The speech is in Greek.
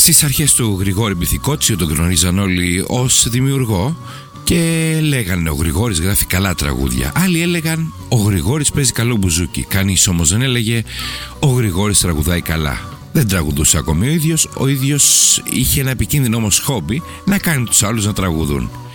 Στις αρχές του Γρηγόρη Μπιθικότσιου τον γνωρίζαν όλοι ως δημιουργό και λέγανε ο Γρηγόρης γράφει καλά τραγούδια. Άλλοι έλεγαν ο Γρηγόρης παίζει καλό μπουζούκι. Κανείς όμως δεν έλεγε ο Γρηγόρης τραγουδάει καλά. Δεν τραγουδούσε ακόμη ο ίδιος είχε ένα επικίνδυνο όμως χόμπι να κάνει τους άλλους να τραγουδούν.